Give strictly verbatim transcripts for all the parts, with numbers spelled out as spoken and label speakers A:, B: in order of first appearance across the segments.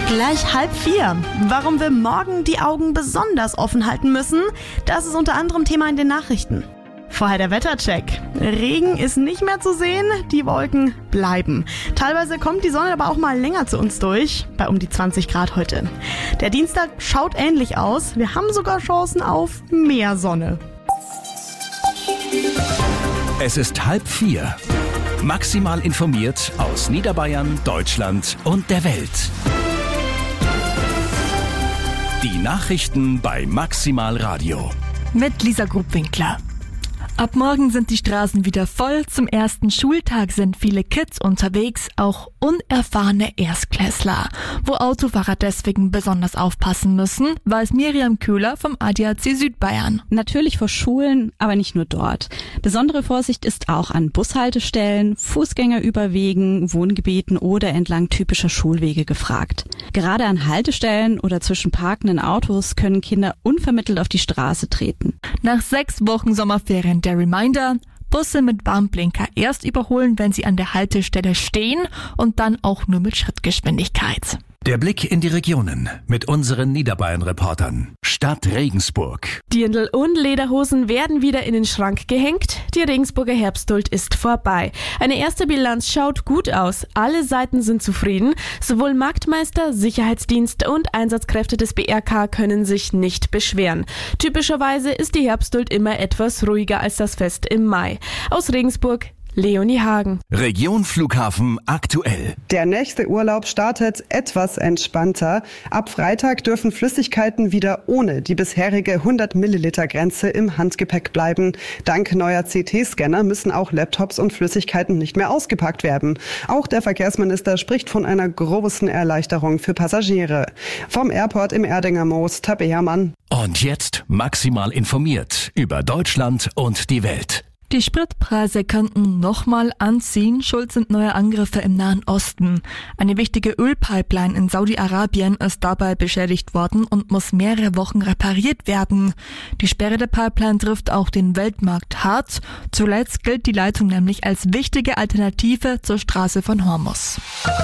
A: Gleich halb vier. Warum wir morgen die Augen besonders offen halten müssen, das ist unter anderem Thema in den Nachrichten. Vorher der Wettercheck. Regen ist nicht mehr zu sehen, die Wolken bleiben. Teilweise kommt die Sonne aber auch mal länger zu uns durch, bei um die zwanzig Grad heute. Der Dienstag schaut ähnlich aus. Wir haben sogar Chancen auf mehr Sonne.
B: Es ist halb vier. Maximal informiert aus Niederbayern, Deutschland und der Welt. Die Nachrichten bei Maximal Radio.
C: Mit Lisa Grubwinkler. Ab morgen sind die Straßen wieder voll. Zum ersten Schultag sind viele Kids unterwegs, auch unerfahrene Erstklässler. Wo Autofahrer deswegen besonders aufpassen müssen, weiß Miriam Köhler vom A D A C Südbayern.
D: Natürlich vor Schulen, aber nicht nur dort. Besondere Vorsicht ist auch an Bushaltestellen, Fußgängerüberwegen, Wohngebieten oder entlang typischer Schulwege gefragt. Gerade an Haltestellen oder zwischen parkenden Autos können Kinder unvermittelt auf die Straße treten.
C: Nach sechs Wochen Sommerferien der Reminder: Busse mit Warnblinker erst überholen, wenn sie an der Haltestelle stehen und dann auch nur mit Schrittgeschwindigkeit.
B: Der Blick in die Regionen mit unseren Niederbayern-Reportern. Stadt Regensburg.
E: Dirndl und Lederhosen werden wieder in den Schrank gehängt. Die Regensburger Herbstduld ist vorbei. Eine erste Bilanz schaut gut aus. Alle Seiten sind zufrieden. Sowohl Marktmeister, Sicherheitsdienst und Einsatzkräfte des B R K können sich nicht beschweren. Typischerweise ist die Herbstduld immer etwas ruhiger als das Fest im Mai. Aus Regensburg, Leonie Hagen.
B: Region Flughafen aktuell.
F: Der nächste Urlaub startet etwas entspannter. Ab Freitag dürfen Flüssigkeiten wieder ohne die bisherige hundert Milliliter Grenze im Handgepäck bleiben. Dank neuer C T-Scanner müssen auch Laptops und Flüssigkeiten nicht mehr ausgepackt werden. Auch der Verkehrsminister spricht von einer großen Erleichterung für Passagiere. Vom Airport im Erdinger Moos, Tabea Mann.
B: Und jetzt maximal informiert über Deutschland und die Welt.
C: Die Spritpreise könnten nochmal anziehen. Schuld sind neue Angriffe im Nahen Osten. Eine wichtige Ölpipeline in Saudi-Arabien ist dabei beschädigt worden und muss mehrere Wochen repariert werden. Die Sperre der Pipeline trifft auch den Weltmarkt hart. Zuletzt gilt die Leitung nämlich als wichtige Alternative zur Straße von Hormuz.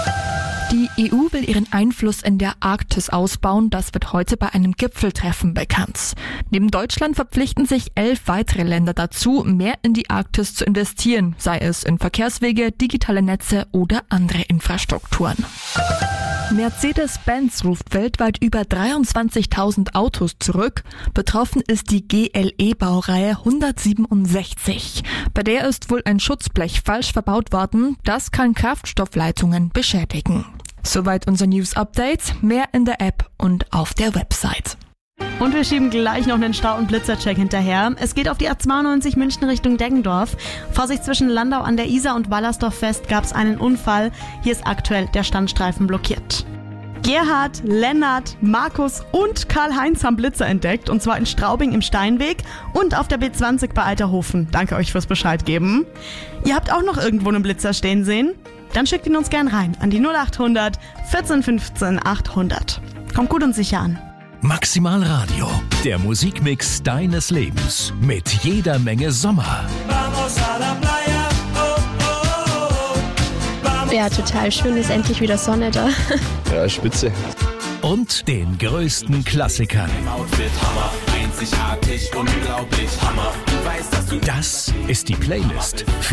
C: Die E U will ihren Einfluss in der Arktis ausbauen. Das wird heute bei einem Gipfeltreffen bekannt. Neben Deutschland verpflichten sich elf weitere Länder dazu, mehr in die Arktis zu investieren, sei es in Verkehrswege, digitale Netze oder andere Infrastrukturen. Mercedes-Benz ruft weltweit über dreiundzwanzigtausend Autos zurück. Betroffen ist die G L E-Baureihe hundertsiebenundsechzig. Bei der ist wohl ein Schutzblech falsch verbaut worden. Das kann Kraftstoffleitungen beschädigen. Soweit unser News-Update. Mehr in der App und auf der Website.
A: Und wir schieben gleich noch einen Stau- und Blitzercheck hinterher. Es geht auf die A zweiundneunzig München Richtung Deggendorf. Vorsicht, zwischen Landau an der Isar und Wallersdorf West gab es einen Unfall. Hier ist aktuell der Standstreifen blockiert. Gerhard, Lennart, Markus und Karl-Heinz haben Blitzer entdeckt. Und zwar in Straubing im Steinweg und auf der B zwanzig bei Alterhofen. Danke euch fürs Bescheid geben. Ihr habt auch noch irgendwo einen Blitzer stehen sehen? Dann schickt ihn uns gern rein an die null achthundert vierzehn fünfzehn achthundert. Kommt gut und sicher an.
B: Maximal Radio, der Musikmix deines Lebens mit jeder Menge Sommer.
G: Ja, total schön, ist endlich wieder Sonne da.
H: Ja, spitze.
B: Und den größten Klassikern. Das ist die Playlist